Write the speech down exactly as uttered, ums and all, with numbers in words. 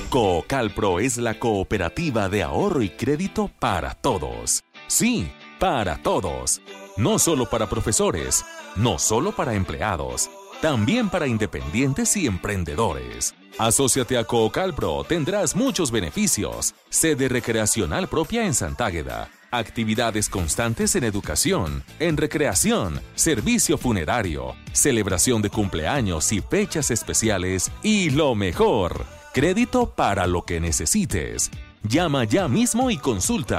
Coocalpro es la cooperativa de ahorro y crédito para todos. Sí, para todos. No solo para profesores, no solo para empleados, también para independientes y emprendedores. Asóciate a Coocalpro, tendrás muchos beneficios. Sede recreacional propia en Santágueda. Actividades constantes en educación, en recreación, servicio funerario, celebración de cumpleaños y fechas especiales y lo mejor, crédito para lo que necesites. Llama ya mismo y consulta